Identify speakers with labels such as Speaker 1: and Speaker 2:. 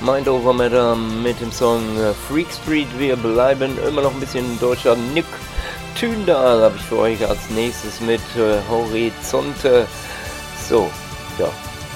Speaker 1: Mind Over Matter mit dem Song Freak Street. Wir bleiben immer noch ein bisschen deutscher. Nick Tündal habe ich für euch als nächstes mit Horizonte. So, ja.